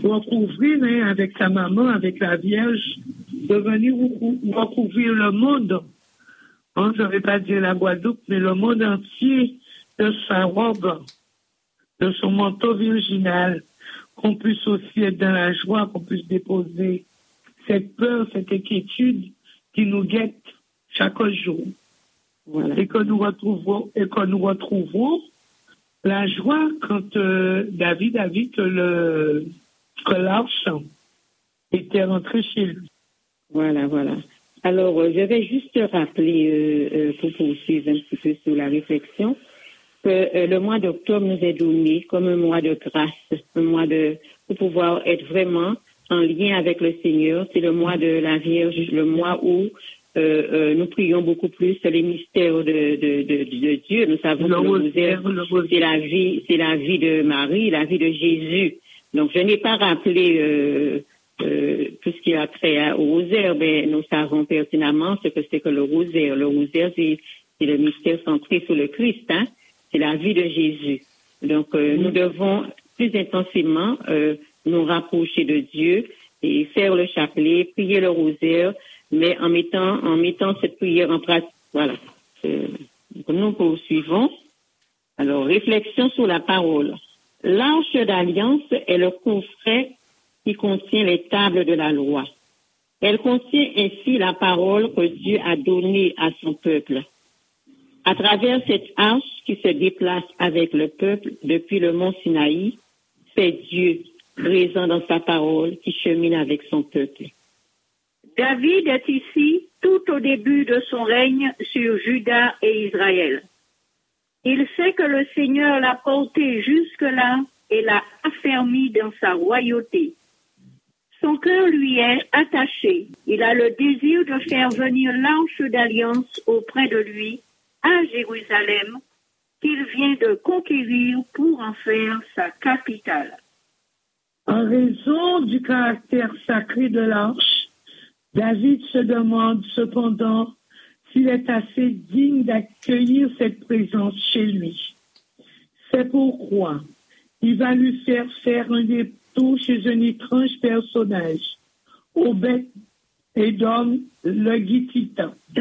recouvrir hein, avec sa maman, avec la Vierge, de venir recouvrir le monde. Hein, je ne vais pas dire la Guadeloupe, mais le monde entier de sa robe, de son manteau virginal, qu'on puisse aussi être dans la joie, qu'on puisse déposer cette peur, cette inquiétude qui nous guette chaque jour. Voilà. Et que nous retrouvons la joie quand David a vu que l'arche était rentrée chez lui. Voilà. Alors, je vais juste rappeler, pour poursuivre un petit peu sur la réflexion, que le mois d'octobre nous est donné comme un mois de grâce, pour pouvoir être vraiment en lien avec le Seigneur. C'est le mois de la Vierge, le mois où nous prions beaucoup plus les mystères de Dieu. Nous savons que le rosaire, c'est la vie de Marie, la vie de Jésus. Donc, je n'ai pas rappelé tout ce qui a trait au rosaire, mais nous savons pertinemment ce que c'est que le rosaire. Le rosaire, c'est le mystère centré sur le Christ, hein? C'est la vie de Jésus. Donc, nous devons plus intensément nous rapprocher de Dieu et faire le chapelet, prier le rosaire, mais en mettant cette prière en pratique. Voilà. Nous poursuivons. Alors, réflexion sur la parole. L'arche d'alliance est le coffret qui contient les tables de la loi. Elle contient ainsi la parole que Dieu a donnée à son peuple. À travers cette arche qui se déplace avec le peuple depuis le mont Sinaï, c'est Dieu présent dans sa parole qui chemine avec son peuple. David est ici tout au début de son règne sur Juda et Israël. Il sait que le Seigneur l'a porté jusque-là et l'a affermi dans sa royauté. Son cœur lui est attaché. Il a le désir de faire venir l'arche d'alliance auprès de lui à Jérusalem, qu'il vient de conquérir pour en faire sa capitale. En raison du caractère sacré de l'arche, David se demande cependant s'il est assez digne d'accueillir cette présence chez lui. C'est pourquoi il va lui faire un détour chez un étrange personnage, Obed-Édom le Gittite.